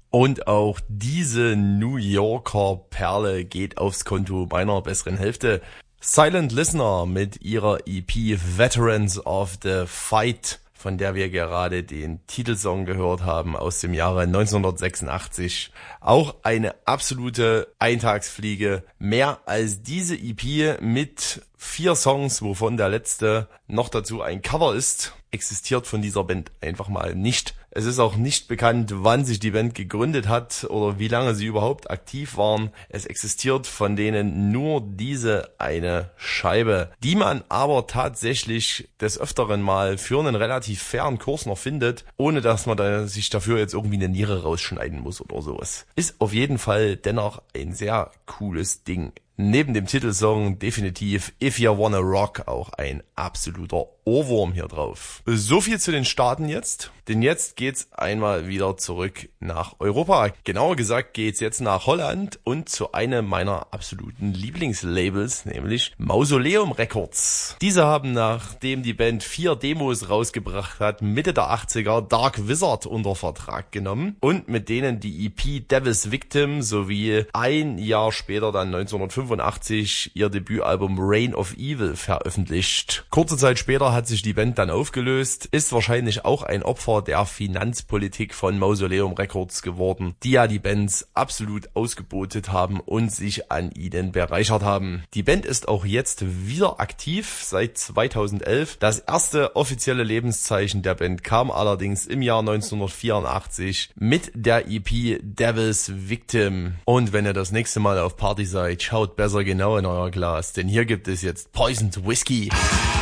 Und auch diese New Yorker Perle geht aufs Konto meiner besseren Hälfte. Silent Listener mit ihrer EP Veterans of the Fight, von der wir gerade den Titelsong gehört haben aus dem Jahre 1986. Auch eine absolute Eintagsfliege. Mehr als diese EP mit 4 Songs, wovon der letzte noch dazu ein Cover ist, existiert von dieser Band einfach mal nicht. Es ist auch nicht bekannt, wann sich die Band gegründet hat oder wie lange sie überhaupt aktiv waren. Es existiert von denen nur diese eine Scheibe, die man aber tatsächlich des Öfteren mal für einen relativ fairen Kurs noch findet, ohne dass man da sich dafür jetzt irgendwie eine Niere rausschneiden muss oder sowas. Ist auf jeden Fall dennoch ein sehr cooles Ding. Neben dem Titelsong definitiv If You Wanna Rock auch ein absoluter Ohrwurm hier drauf. So viel zu den Staaten jetzt, denn jetzt geht's einmal wieder zurück nach Europa. Genauer gesagt geht's jetzt nach Holland und zu einem meiner absoluten Lieblingslabels, nämlich Mausoleum Records. Diese haben, nachdem die Band 4 Demos rausgebracht hat, Mitte der 80er Dark Wizard unter Vertrag genommen und mit denen die EP Devil's Victim sowie ein Jahr später dann 1985 ihr Debütalbum Reign of Evil veröffentlicht. Kurze Zeit später hat sich die Band dann aufgelöst, ist wahrscheinlich auch ein Opfer der Finanzpolitik von Mausoleum Records geworden, die ja die Bands absolut ausgebotet haben und sich an ihnen bereichert haben. Die Band ist auch jetzt wieder aktiv seit 2011. Das erste offizielle Lebenszeichen der Band kam allerdings im Jahr 1984 mit der EP Devil's Victim. Und wenn ihr das nächste Mal auf Party seid, schaut besser genau in euer Glas, denn hier gibt es jetzt Poisoned Whiskey.